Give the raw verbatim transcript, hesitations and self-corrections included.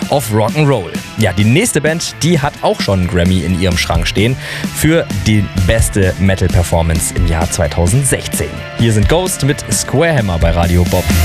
of Rock'n'Roll. Ja, die nächste Band, die hat auch schon einen Grammy in ihrem Schrank stehen für die beste Metal-Performance im Jahr zweitausendsechzehn. Hier sind Ghost mit Square Hammer bei Radio Bob.